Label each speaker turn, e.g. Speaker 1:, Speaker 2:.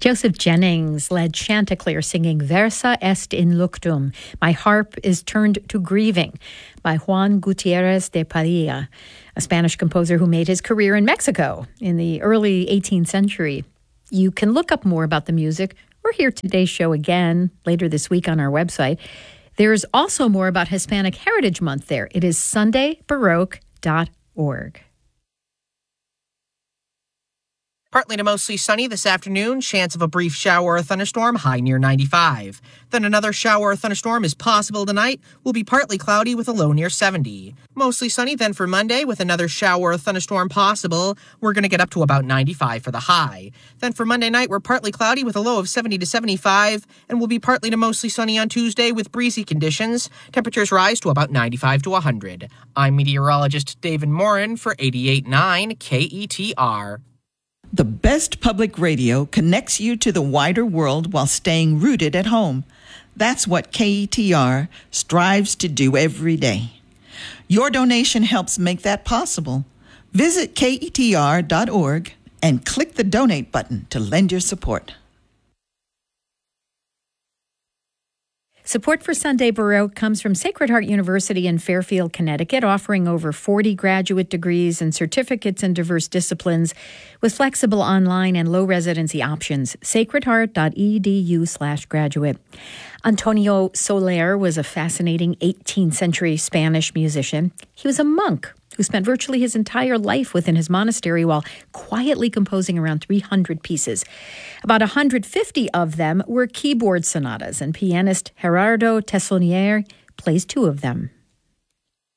Speaker 1: Joseph Jennings led Chanticleer singing Versa est in luctum, My Harp is Turned to Grieving, by Juan Gutierrez de Padilla, a Spanish composer who made his career in Mexico in the early 18th century. You can look up more about the music or hear today's show again later this week on our website. There's also more about Hispanic Heritage Month there. It is sundaybaroque.org.
Speaker 2: Partly to mostly sunny this afternoon, chance of a brief shower or thunderstorm, high near 95. Then another shower or thunderstorm is possible tonight, will be partly cloudy with a low near 70. Mostly sunny then for Monday with another shower or thunderstorm possible. We're going to get up to about 95 for the high. Then for Monday night, we're partly cloudy with a low of 70 to 75, and we'll be partly to mostly sunny on Tuesday with breezy conditions. Temperatures rise to about 95 to 100. I'm meteorologist David Morin for 88.9 KETR.
Speaker 3: The best public radio connects you to the wider world while staying rooted at home. That's what KETR strives to do every day. Your donation helps make that possible. Visit KETR.org and click the donate button to lend your support.
Speaker 1: Support for Sunday Baroque comes from Sacred Heart University in Fairfield, Connecticut, offering over 40 graduate degrees and certificates in diverse disciplines with flexible online and low residency options. sacredheart.edu/graduate. Antonio Soler was a fascinating 18th century Spanish musician. He was a monk who spent virtually his entire life within his monastery while quietly composing around 300 pieces. About 150 of them were keyboard sonatas, and pianist Gerardo Tessonier plays 2 of them.